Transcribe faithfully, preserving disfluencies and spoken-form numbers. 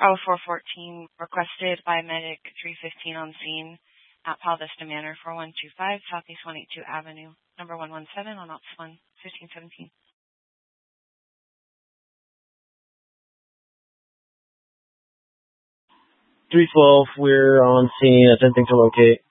Bravo four fourteen, requested by Medic three fifteen on scene at Pal Vista Manor, four one two five Southeast one eighty-two Avenue, number one one seven on Ops one, fifteen seventeen. three twelve, we're on scene, attempting to locate.